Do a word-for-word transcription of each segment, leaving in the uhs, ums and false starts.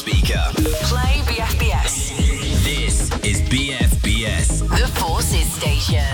speaker. Play B F B S. This is B F B S. The Forces Station.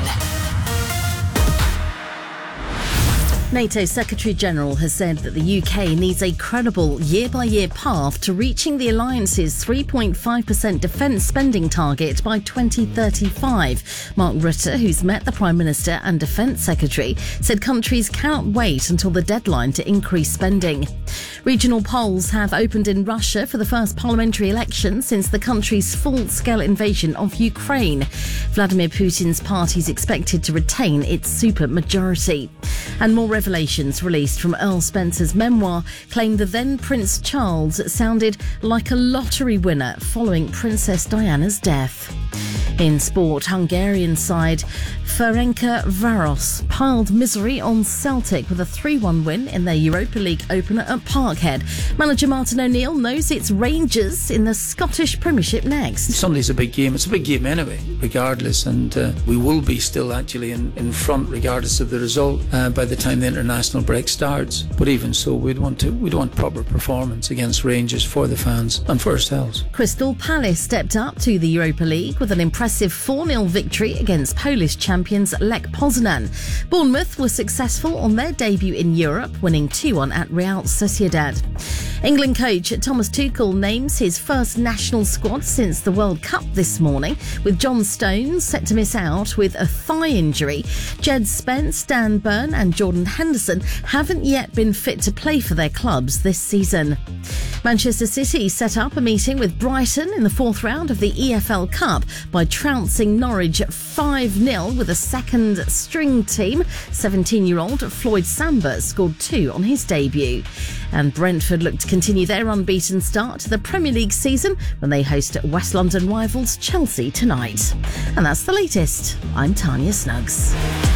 NATO's Secretary-General has said that the U K needs a credible year-by-year path to reaching the alliance's three point five percent defence spending target by twenty thirty-five. Mark Rutte, who's met the Prime Minister and Defence Secretary, said countries cannot wait until the deadline to increase spending. Regional polls have opened in Russia for the first parliamentary election since the country's full-scale invasion of Ukraine. Vladimir Putin's party is expected to retain its supermajority. And more revelations released from Earl Spencer's memoir claim the then Prince Charles sounded like a lottery winner following Princess Diana's death. In sport, Hungarian side Ferencváros piled misery on Celtic with a three one win in their Europa League opener at Parkhead. Manager Martin O'Neill knows it's Rangers in the Scottish Premiership next. Sunday's a big game. It's a big game anyway, regardless, and uh, we will be still actually in, in front regardless of the result uh, by the time the international break starts. But even so, we'd want to we'd want proper performance against Rangers for the fans and for ourselves. Crystal Palace stepped up to the Europa League with an impressive four nil victory against Polish champions Lech Poznan. Bournemouth were successful on their debut in Europe, winning two one at Real Sociedad. England coach Thomas Tuchel names his first national squad since the World Cup this morning, with John Stones set to miss out with a thigh injury. Jed Spence, Dan Burn and Jordan Henderson haven't yet been fit to play for their clubs this season. Manchester City set up a meeting with Brighton in the fourth round of the E F L Cup by trouncing Norwich five nil with a second string team. seventeen-year-old Floyd Samba scored two on his debut. And Brentford look to continue their unbeaten start to the Premier League season when they host West London rivals Chelsea tonight. And that's the latest. I'm Tanya Snuggs.